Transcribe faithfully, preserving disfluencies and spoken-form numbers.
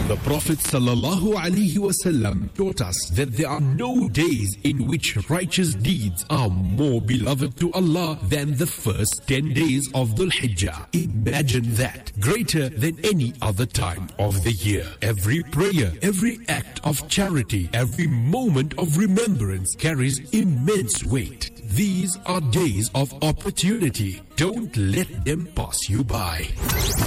The Prophet sallallahu alaihi wasallam taught us that there are no days in which righteous deeds are more beloved to Allah than the first ten days of Dhul Hijjah. Imagine that, greater than any other time of the year. Every prayer, every act of charity, every moment of remembrance carries immense weight. These are days of opportunity. Don't let them pass you by.